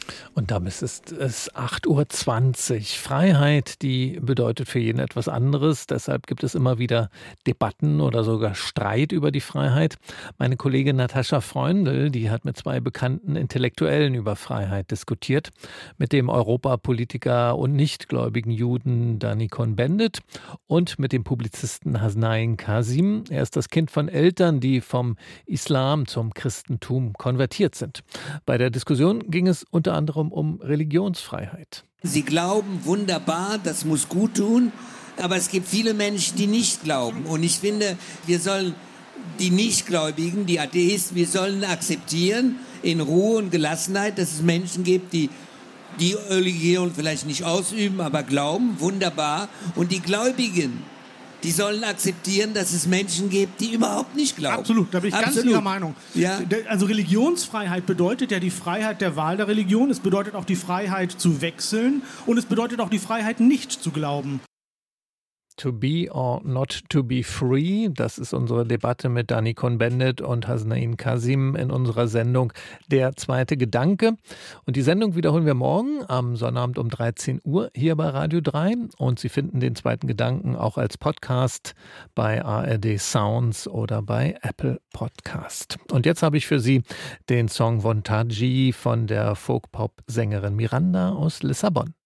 Und damit ist es 8:20 Uhr. Freiheit, die bedeutet für jeden etwas anderes. Deshalb gibt es immer wieder Debatten oder sogar Streit über die Freiheit. Meine Kollegin Natascha Freundl, die hat mit zwei bekannten Intellektuellen über Freiheit diskutiert. Mit dem Europapolitiker und nichtgläubigen Juden Dani Cohn-Bendit und mit dem Publizisten Hasnain Qasim. Er ist das Kind von Eltern, die vom Islam zum Christentum konvertiert sind. Bei der Diskussion ging es unter anderem um Religionsfreiheit. Sie glauben, wunderbar, das muss gut tun, aber es gibt viele Menschen, die nicht glauben. Und ich finde, wir sollen die Nichtgläubigen, die Atheisten, wir sollen akzeptieren, in Ruhe und Gelassenheit, dass es Menschen gibt, die Religion vielleicht nicht ausüben, aber glauben, wunderbar. Und die Gläubigen, die sollen akzeptieren, dass es Menschen gibt, die überhaupt nicht glauben. Absolut, da bin ich ganz Ihrer Meinung. Ja. Also Religionsfreiheit bedeutet ja die Freiheit der Wahl der Religion, es bedeutet auch die Freiheit zu wechseln und es bedeutet auch die Freiheit, nicht zu glauben. To be or not to be free, das ist unsere Debatte mit Dani Cohn-Bendit und Hasnain Qasim in unserer Sendung Der zweite Gedanke. Und die Sendung wiederholen wir morgen am Sonnabend um 13 Uhr hier bei Radio 3. Und Sie finden den zweiten Gedanken auch als Podcast bei ARD Sounds oder bei Apple Podcast. Und jetzt habe ich für Sie den Song Vontade von der Folk-Pop-Sängerin Miranda aus Lissabon.